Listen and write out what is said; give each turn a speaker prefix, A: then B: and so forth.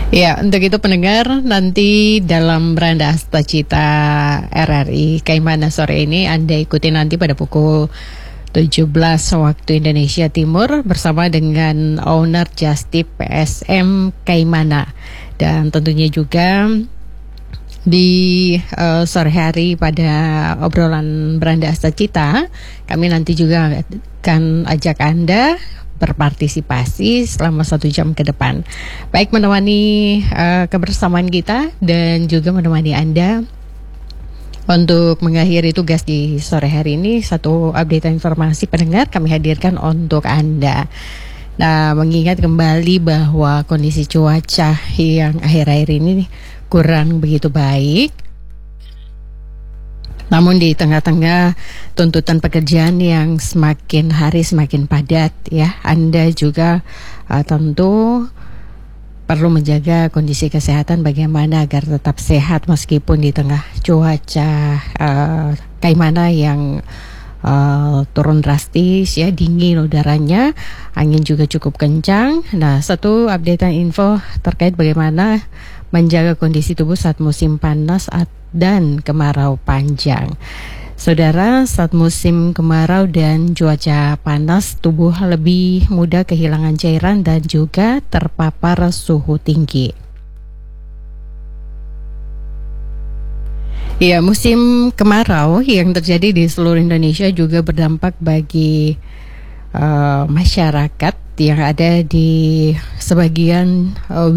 A: Ya, untuk itu pendengar, nanti dalam Beranda Asta Cita RRI Kaimana sore ini Anda ikuti nanti pada pukul 17 waktu Indonesia Timur bersama dengan owner Just Tip PSM Kaimana. Dan tentunya juga di sore hari pada obrolan Beranda Asta Cita, kami nanti juga akan ajak Anda berpartisipasi selama 1 jam ke depan. Baik menemani kebersamaan kita dan juga menemani Anda untuk mengakhiri tugas di sore hari ini. Satu update informasi pendengar kami hadirkan untuk Anda. Nah, mengingat kembali bahwa kondisi cuaca yang akhir-akhir ini kurang begitu baik. Namun di tengah-tengah tuntutan pekerjaan yang semakin hari semakin padat, ya, Anda juga tentu perlu menjaga kondisi kesehatan bagaimana agar tetap sehat meskipun di tengah cuaca Kaimana yang turun drastis, ya, dingin udaranya, angin juga cukup kencang. Nah, satu updatean info terkait bagaimana menjaga kondisi tubuh saat musim panas dan kemarau panjang. Saudara, saat musim kemarau dan cuaca panas, tubuh lebih mudah kehilangan cairan dan juga terpapar suhu tinggi. Ya, musim kemarau yang terjadi di seluruh Indonesia juga berdampak bagi masyarakat yang ada di sebagian